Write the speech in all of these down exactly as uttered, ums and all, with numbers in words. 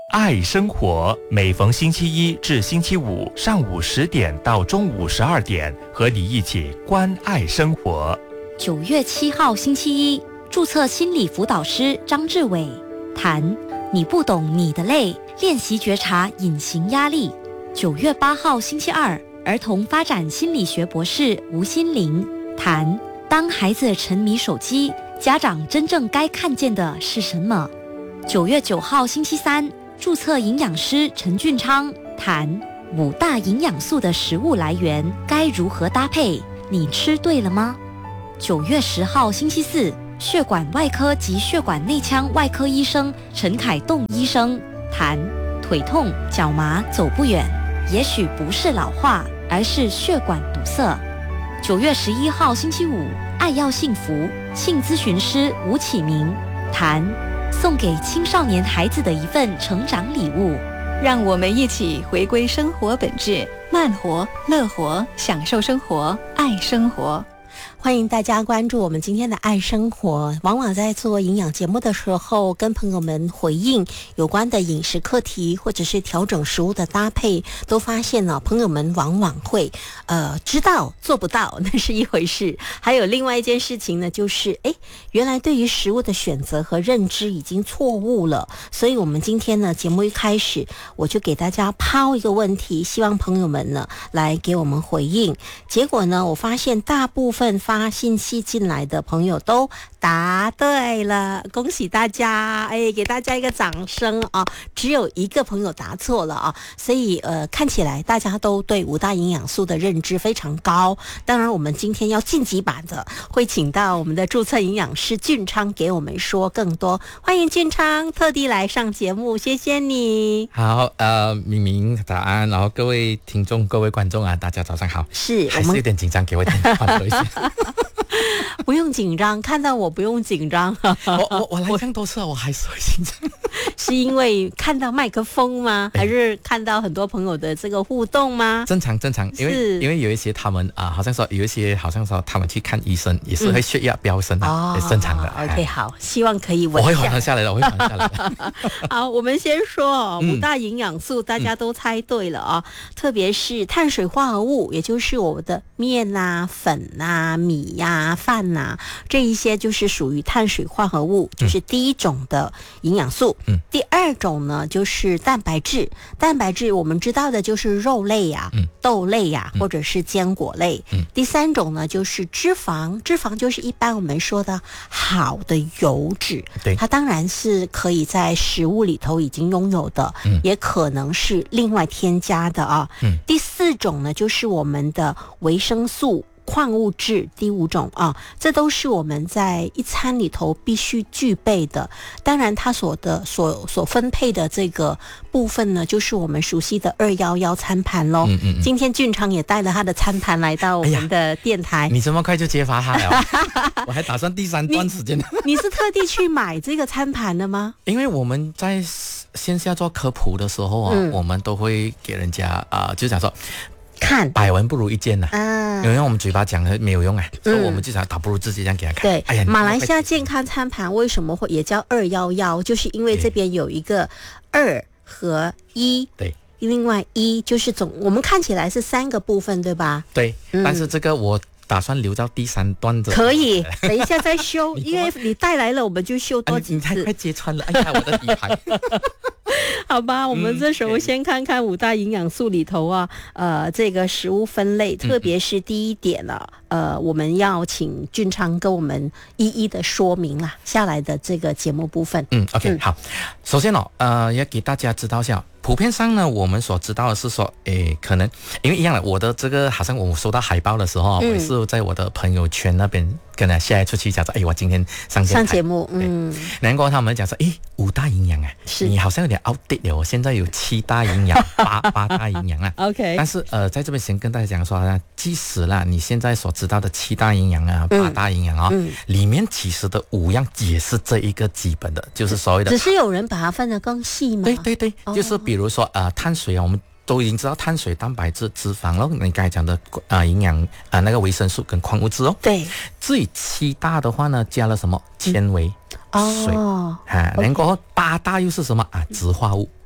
爱生活，每逢星期一至星期五上午十点到中午十二点，和你一起关爱生活。 九月七号星期一，注册心理辅导师张志伟谈你不懂你的累，练习觉察隐形压力。九月八号星期二，儿童发展心理学博士吴心玲谈当孩子沉迷手机，家长真正该看见的是什么。九月九号星期三，注册营养师陈俊昌谈五大营养素的食物来源该如何搭配，你吃对了吗？九月十号星期四，血管外科及血管内腔外科医生陈凯栋医生谈腿痛、脚麻走不远，也许不是老化，而是血管堵塞。九月十一号星期五，爱要幸福性咨询师吴启明谈送给青少年孩子的一份成长礼物。 让我们一起回归生活本质，慢活、乐活，享受生活，爱生活。 欢迎大家关注我们今天的爱生活。往往在做营养节目的时候，跟朋友们回应有关的饮食课题，或者是调整食物的搭配，都发现呢，朋友们往往会呃知道做不到，那是一回事。还有另外一件事情呢，就是哎，原来对于食物的选择和认知已经错误了。所以我们今天呢，节目一开始我就给大家抛一个问题，希望朋友们呢来给我们回应。结果呢，我发现大部分发信息进来的朋友都答对了，恭喜大家！哎，给大家一个掌声啊！只有一个朋友答错了啊，所以呃，看起来大家都对五大营养素的认知非常高。当然，我们今天要晋级版的，会请到我们的注册营养师俊昌给我们说更多。欢迎俊昌特地来上节目，谢谢你。 好，呃，明明早安，然后各位听众、各位观众啊，大家早上好。 是， 还是有点紧张，给我一点缓和一下。 不用紧张，看到我不用紧张。 我我我来这样多次，我还是会紧张。 是因为看到麦克风吗？还是看到很多朋友的这个互动吗？ 正常正常，因为因为有一些他们啊，好像说有一些好像说他们去看医生也是会血压飙升的， 嗯、 也正常的。 OK， 好，希望可以稳。 我会缓下来的，我会缓下来的。 好，我们先说五大营养素，大家都猜对了啊、嗯，特别是碳水化合物，也就是我们的面啊、粉啊、米呀、啊、饭啊，这一些就是属于碳水化合物，就是第一种的营养素。嗯，第二种呢就是蛋白质，蛋白质我们知道的就是肉类呀、啊、嗯、豆类呀、啊嗯、或者是坚果类。嗯，第三种呢就是脂肪，脂肪就是一般我们说的好的油脂，对，它当然是可以在食物里头已经拥有的，嗯，也可能是另外添加的啊。嗯，第四种呢就是我们的维生素、矿物质，第五种啊，这都是我们在一餐里头必须具备的。当然，它所的所所分配的这个部分呢，就是我们熟悉的二一一餐盘喽。嗯嗯。今天俊昌也带了他的餐盘来到我们的电台。 哎、你这么快就揭发他了？我还打算第三段时间。 你, 你是特地去买这个餐盘的吗？ 因为我们在线下做科普的时候啊，嗯、我们都会给人家啊、呃，就讲说。 看百闻不如一见呐、啊，啊，因为我们嘴巴讲的没有用啊，嗯、所以我们就想倒不如自己这样给他看。 对， 哎呀， 马来西亚健康餐盘为什么会也叫二一一？就是因为这边有一个二和一， 对， 另外一就是总我们看起来是三个部分，对吧？ 对，嗯、但是这个我打算留到第三段的。 可以，等一下再修，因为你带来了，我们就修多几次。 啊、你太快揭穿了，哎呀，我的底牌。 好吧，我们这时候先看看五大营养素里头啊，呃，这个食物分类，特别是第一点了、啊，呃，我们要请俊昌跟我们一一的说明啦，下来的这个节目部分。 嗯 ，OK， 嗯好，首先哦，呃，要给大家知道一下。普遍上呢，我们所知道的是说，诶，可能因为一样的，我的这个好像我收到海报的时候，嗯、我也是在我的朋友圈那边跟他share出去，讲说，哎，我今天上上节目，嗯， 然后他们讲说，诶，五大营养啊，你好像有点 outdate 了，我现在有七大营养，八八大营养啊 ，OK， 但是呃，在这边先跟大家讲说呢，即使啦，你现在所知道的七大营养啊，八大营养啊、嗯嗯，里面其实的五样也是这一个基本的，就是所谓的， 只是有人把它分得更细吗？ 对对对，哦、就是比如说呃，碳水啊，我们都已经知道碳水、蛋白质、脂肪了。你刚才讲的啊，营养啊，那个维生素跟矿物质哦。 对。 至于七大的话呢，加了什么纤维、嗯、水、哦、啊，然后八大又是什么啊？植化物。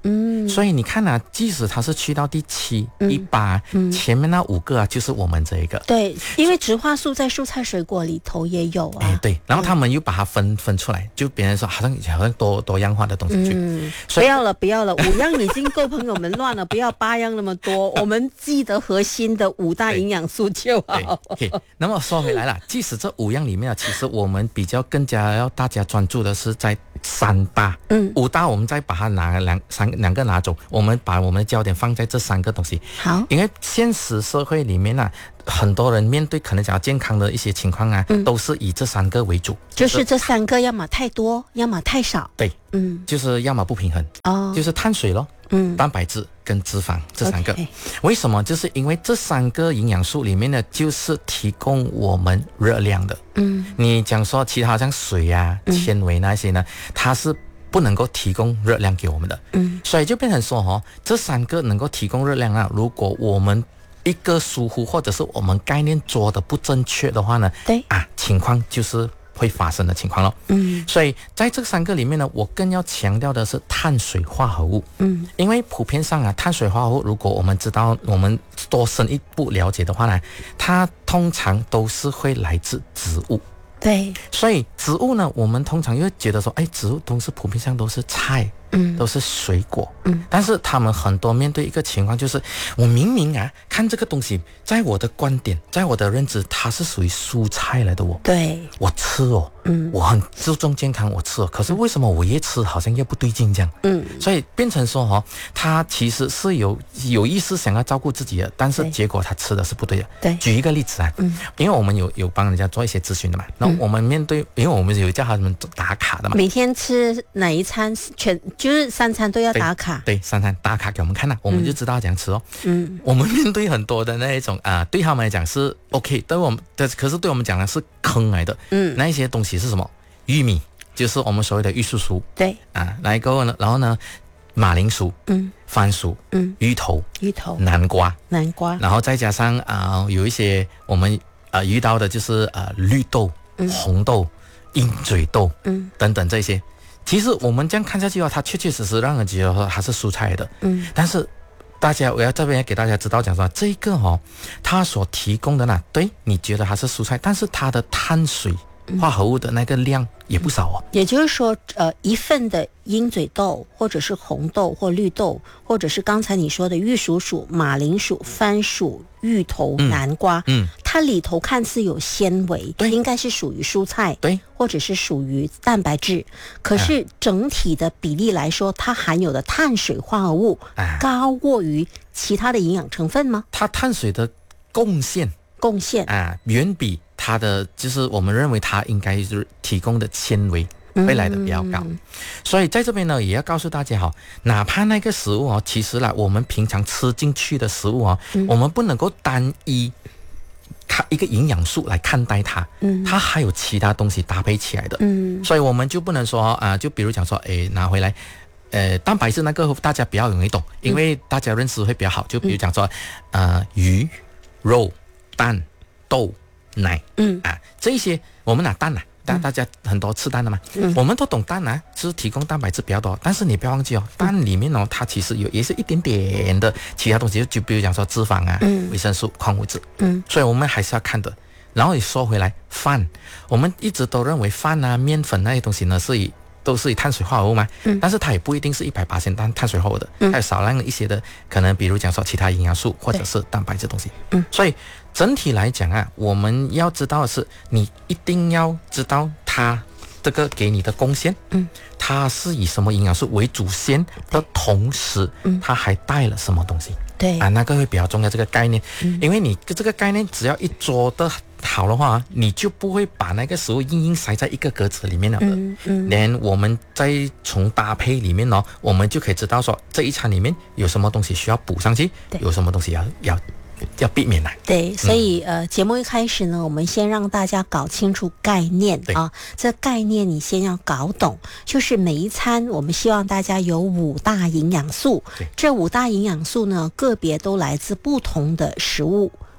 嗯，所以你看啊，即使它是去到第七、嗯、第八、嗯，前面那五个啊，就是我们这一个。 对，因为植化素在蔬菜水果里头也有啊。 哎，对，然后他们又把它分、嗯、分出来，就别人说好像好像多多样化的东西去。 嗯，不要了，不要了，五样已经够朋友们乱了，不要八样那么多，我们记得核心的五大营养素就好。 OK， 那么说回来了，即使这五样里面啊，其实我们比较更加要大家专注的是在三大，嗯，五大我们再把它拿两三两个拿走，我们把我们的焦点放在这三个东西。 好， 因为现实社会里面啊，很多人面对可能讲健康的一些情况啊、嗯，都是以这三个为主， 就是这三个要么太多，要么太少。 对，嗯，就是要么不平衡，哦，就是碳水咯。嗯，蛋白质跟脂肪这三个， okay. 为什么？就是因为这三个营养素里面呢，就是提供我们热量的。嗯，你讲说其他像水啊、纤维那些呢，它是不能够提供热量给我们的。嗯，所以就变成说哦，这三个能够提供热量啊，如果我们一个疏忽或者是我们概念做的不正确的话呢， 对啊，情况就是会发生的情况了。嗯，所以在这三个里面呢，我更要强调的是碳水化合物。嗯，因为普遍上啊，碳水化合物如果我们知道，我们多深一步了解的话呢，它通常都是会来自植物。 对， 所以植物呢，我们通常又觉得说，哎，植物都是普遍上都是菜。嗯，都是水果。嗯，但是他们很多面对一个情况，就是我明明啊看这个东西，在我的观点，在我的认知，它是属于蔬菜来的哦。 对， 我吃哦，嗯，我很注重健康，我吃哦。可是为什么我越吃好像越不对劲这样？嗯，所以变成说哦，他其实是有有意识想要照顾自己的，但是结果他吃的是不对的。 对， 举一个例子啊，嗯，因为我们有有帮人家做一些咨询的嘛，那我们面对，因为我们有叫他们打卡的嘛， 每天吃哪一餐全。就是三餐都要打卡， 对，对三餐打卡给我们看了、啊，我们就知道怎样吃哦。嗯，我们面对很多的那一种啊、呃，对他们来讲是 OK， 对我们，可是对我们讲的是坑来的。嗯，那一些东西是什么？玉米，就是我们所谓的玉蜀黍。 对啊，来个呢，然后呢，马铃薯，嗯，番薯，嗯，芋头， 芋头， 南瓜， 南瓜， 然后再加上啊、呃，有一些我们呃遇到的就是呃绿豆、嗯、红豆、鹰嘴豆，嗯，等等这些。其实我们这样看下去哦，它确确实实让人觉得说它是蔬菜的，嗯，但是大家我要这边给大家知道讲说，这个哦，它所提供的呢，对你觉得它是蔬菜，但是它的碳水化合物的那个量也不少哦。 也就是说，呃，一份的鹰嘴豆，或者是红豆或绿豆，或者是刚才你说的玉蜀黍、马铃薯、番薯、芋头、嗯、南瓜，嗯，它里头看似有纤维，对，应该是属于蔬菜， 对， 或者是属于蛋白质。可是整体的比例来说，它含有的碳水化合物高过于其他的营养成分吗？ 它碳水的贡献， 贡献啊，远比它的就是我们认为它应该是提供的纤维会来的比较高、嗯、所以在这边呢也要告诉大家哈，哪怕那个食物哦，其实啦我们平常吃进去的食物哦、嗯、我们不能够单一它一个营养素来看待它，嗯，它还有其他东西搭配起来的，嗯，所以我们就不能说啊、呃，就比如讲说，诶，拿回来，呃，蛋白质那个大家比较容易懂，因为大家认识会比较好，就比如讲说，呃，鱼、肉、蛋、豆、奶，嗯啊，这一些我们拿蛋啊。大大家很多吃蛋的嘛、嗯，我们都懂蛋啊，是提供蛋白质比较多，但是你不要忘记哦，蛋里面哦，它其实有也是一点点的其他东西，就比如讲说脂肪啊、嗯、维生素、矿物质，嗯，所以我们还是要看的。然后你说回来，饭，我们一直都认为饭啊、面粉那些东西呢是以都是以碳水化合物嘛，嗯，但是它也不一定是一百%碳碳水化合物的，嗯，还有少量一些的，可能比如讲说其他营养素或者是蛋白质东西，嗯，所以整体来讲啊，我们要知道的是，你一定要知道它这个给你的贡献，嗯，它是以什么营养素为主线的同时，嗯，它还带了什么东西？ 对啊，那个会比较重要这个概念，嗯，因为你这个概念只要一做的好的话，你就不会把那个食物硬硬塞在一个格子里面了的。嗯嗯，连我们再从搭配里面呢，我们就可以知道说这一餐里面有什么东西需要补上去，有什么东西要要。要避免来。 对，所以、嗯、呃，节目一开始呢，我们先让大家搞清楚概念啊，这概念你先要搞懂，就是每一餐我们希望大家有五大营养素，这五大营养素呢，个别都来自不同的食物。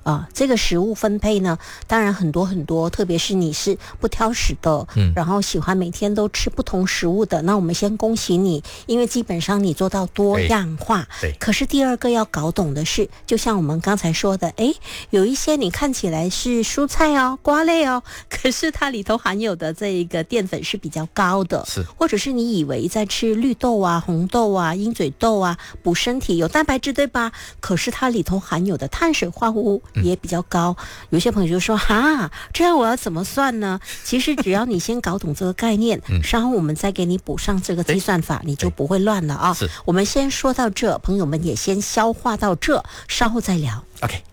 啊，这个食物分配呢，当然很多很多，特别是你是不挑食的，嗯，然后喜欢每天都吃不同食物的，那我们先恭喜你，因为基本上你做到多样化。 对。对可是第二个要搞懂的是，就像我们刚才说的，诶，有一些你看起来是蔬菜哦、瓜类哦，可是它里头含有的这一个淀粉是比较高的， 是， 或者是你以为在吃绿豆啊、红豆啊、鹰嘴豆啊，补身体有蛋白质，对吧？可是它里头含有的碳水化合物也比较高，嗯、有些朋友就说哈，这样我要怎么算呢？其实只要你先搞懂这个概念，嗯、稍后我们再给你补上这个计算法，你就不会乱了啊。我们先说到这，朋友们也先消化到这，稍后再聊。 OK。